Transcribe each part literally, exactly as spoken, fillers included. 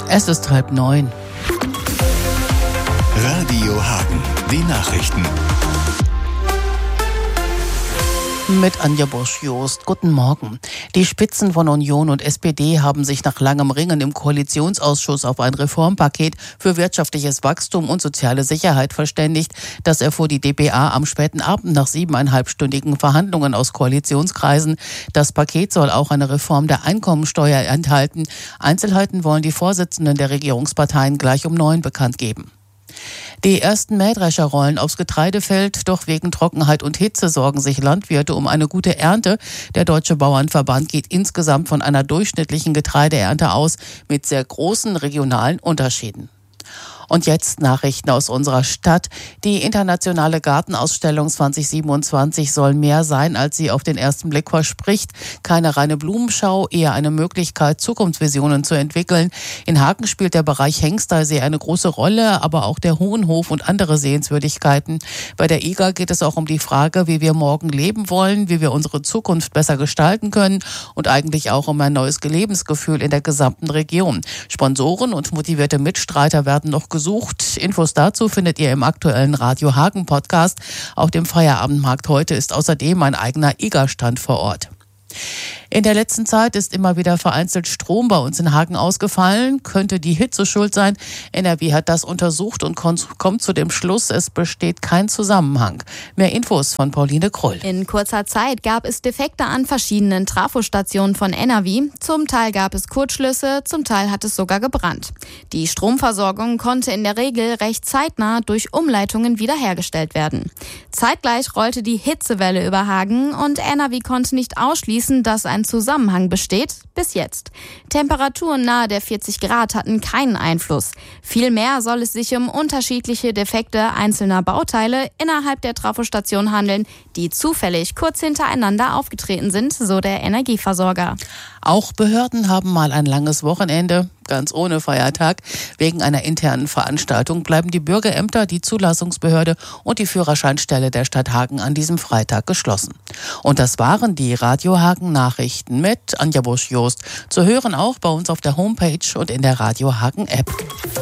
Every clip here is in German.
Es ist halb neun. Radio Hagen, die Nachrichten. Mit Anja Bosch-Jost. Guten Morgen. Die Spitzen von Union und S P D haben sich nach langem Ringen im Koalitionsausschuss auf ein Reformpaket für wirtschaftliches Wachstum und soziale Sicherheit verständigt. Das erfuhr die d p a am späten Abend nach siebeneinhalbstündigen Verhandlungen aus Koalitionskreisen. Das Paket soll auch eine Reform der Einkommensteuer enthalten. Einzelheiten wollen die Vorsitzenden der Regierungsparteien gleich um neun bekannt geben. Die ersten Mähdrescher rollen aufs Getreidefeld, doch wegen Trockenheit und Hitze sorgen sich Landwirte um eine gute Ernte. Der Deutsche Bauernverband geht insgesamt von einer durchschnittlichen Getreideernte aus mit sehr großen regionalen Unterschieden. Und jetzt Nachrichten aus unserer Stadt. Die internationale Gartenausstellung zwanzig siebenundzwanzig soll mehr sein, als sie auf den ersten Blick verspricht. Keine reine Blumenschau, eher eine Möglichkeit, Zukunftsvisionen zu entwickeln. In Hagen spielt der Bereich Hengsteysee eine große Rolle, aber auch der Hohenhof und andere Sehenswürdigkeiten. Bei der I G A geht es auch um die Frage, wie wir morgen leben wollen, wie wir unsere Zukunft besser gestalten können und eigentlich auch um ein neues Lebensgefühl in der gesamten Region. Sponsoren und motivierte Mitstreiter werden noch gesucht. Gesucht. Infos dazu findet ihr im aktuellen Radio Hagen Podcast. Auf dem Feierabendmarkt heute ist außerdem ein eigener I G A-Stand vor Ort. In der letzten Zeit ist immer wieder vereinzelt Strom bei uns in Hagen ausgefallen. Könnte die Hitze schuld sein? N R W hat das untersucht und kommt zu dem Schluss, es besteht kein Zusammenhang. Mehr Infos von Pauline Krull. In kurzer Zeit gab es Defekte an verschiedenen Trafostationen von N R W. Zum Teil gab es Kurzschlüsse, zum Teil hat es sogar gebrannt. Die Stromversorgung konnte in der Regel recht zeitnah durch Umleitungen wiederhergestellt werden. Zeitgleich rollte die Hitzewelle über Hagen und N R W konnte nicht ausschließen, dass ein Zusammenhang besteht, bis jetzt. Temperaturen nahe der vierzig Grad hatten keinen Einfluss. Vielmehr soll es sich um unterschiedliche Defekte einzelner Bauteile innerhalb der Trafostation handeln, die zufällig kurz hintereinander aufgetreten sind, so der Energieversorger. Auch Behörden haben mal ein langes Wochenende, ganz ohne Feiertag. Wegen einer internen Veranstaltung bleiben die Bürgerämter, die Zulassungsbehörde und die Führerscheinstelle der Stadt Hagen an diesem Freitag geschlossen. Und das waren die Radio Hagen Nachrichten mit Anja Bosch-Jost. Zu hören auch bei uns auf der Homepage und in der Radio Hagen App.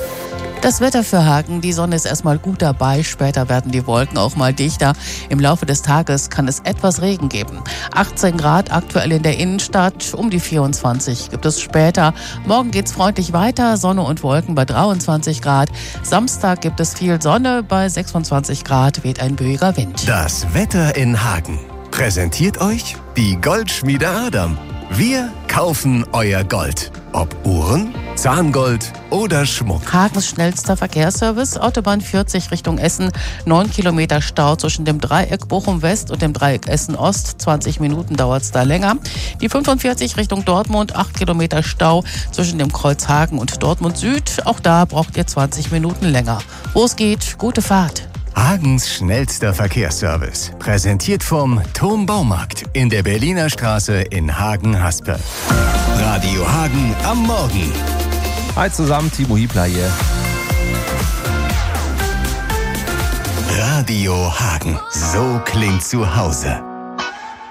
Das Wetter für Hagen, die Sonne ist erstmal gut dabei, später werden die Wolken auch mal dichter. Im Laufe des Tages kann es etwas Regen geben. achtzehn Grad aktuell in der Innenstadt, um die vierundzwanzig gibt es später. Morgen geht's freundlich weiter, Sonne und Wolken bei dreiundzwanzig Grad. Samstag gibt es viel Sonne, bei sechsundzwanzig Grad weht ein böiger Wind. Das Wetter in Hagen präsentiert euch die Goldschmiede Adam. Wir kaufen euer Gold. Ob Uhren, Zahngold oder Schmuck. Hagens schnellster Verkehrsservice, Autobahn vierzig Richtung Essen. neun Kilometer Stau zwischen dem Dreieck Bochum West und dem Dreieck Essen Ost. zwanzig Minuten dauert es da länger. Die fünfundvierzig Richtung Dortmund, acht Kilometer Stau zwischen dem Kreuz Hagen und Dortmund Süd. Auch da braucht ihr zwanzig Minuten länger. Wo es geht, gute Fahrt. Hagens schnellster Verkehrsservice. Präsentiert vom Turm Baumarkt in der Berliner Straße in Hagen-Haspe. Radio Hagen am Morgen. Hi zusammen, Timo Hiebler hier. Radio Hagen. So klingt zu Hause.